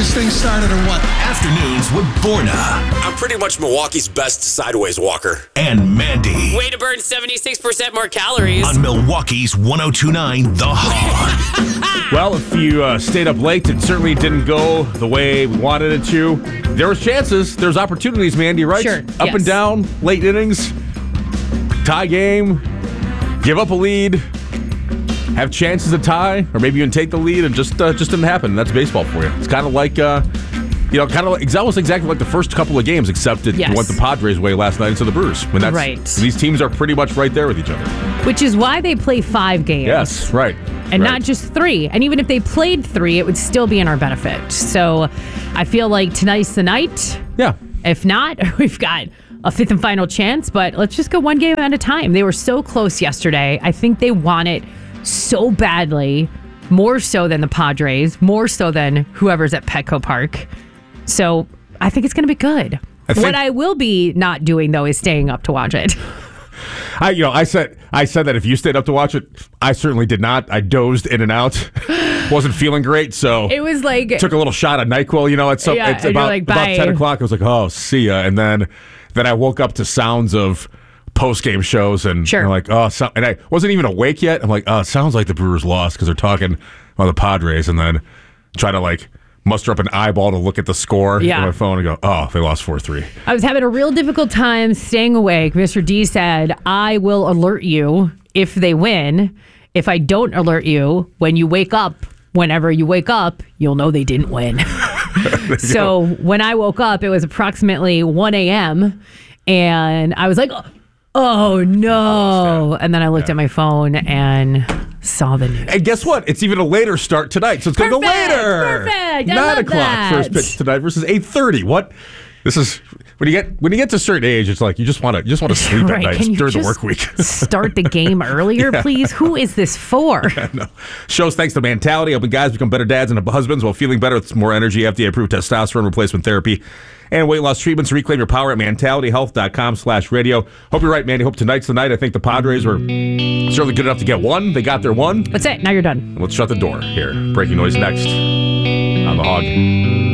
this thing started or what? Afternoons with Borna. I'm pretty much Milwaukee's best sideways walker. And Mandy. Way to burn 76% more calories. On Milwaukee's 102.9 The Hog. Well, if you stayed up late, it certainly didn't go the way we wanted it to. There was chances. There's opportunities, Mandy, right? Sure. Up and down, late innings, tie game, give up a lead, have chances to tie, or maybe even take the lead, and just didn't happen. That's baseball for you. It's kind of like, it's almost exactly like the first couple of games, except it went the Padres' way last night instead of the Brewers. Right. These teams are pretty much right there with each other. Which is why they play 5 games. Yes, right. And not just 3. And even if they played 3, it would still be in our benefit. So I feel like tonight's the night. Yeah. If not, we've got a 5th and final chance, but let's just go one game at a time. They were so close yesterday. I think they want it so badly, more so than the Padres, more so than whoever's at Petco Park. So I think it's going to be good. What I will be not doing, though, is staying up to watch it. I said that if you stayed up to watch it, I certainly did not. I dozed in and out. Wasn't feeling great, so it was like took a little shot of NyQuil. It's about 10 o'clock. I was like, oh, see ya. And then I woke up to sounds of post-game shows, and I'm like, and I wasn't even awake yet. I'm like, it sounds like the Brewers lost because they're talking about the Padres, and then try to muster up an eyeball to look at the score on my phone and go, they lost 4-3. I was having a real difficult time staying awake. Mr. D said, I will alert you if they win. If I don't alert you, when you wake up, whenever you wake up, you'll know they didn't win. So when I woke up, it was approximately 1 a.m., and I was like, oh, no. And then I looked at my phone and saw the news. And guess what? It's even a later start tonight, so it's going to go later. Perfect. 9 o'clock first pitch tonight versus 8:30. What? This is when you get to a certain age, it's like you just want to sleep at night during the work week. Start the game earlier, please. Who is this for? No. Shows thanks to Mentality, helping guys become better dads and husbands while feeling better with more energy. FDA-approved testosterone replacement therapy and weight loss treatments. Reclaim your power at mentalityhealth.com/radio. Hope you're right, Mandy. Hope tonight's the night. I think the Padres were certainly good enough to get one. They got their one. That's it. Now you're done. Let's shut the door here. Breaking noise next on The Hog.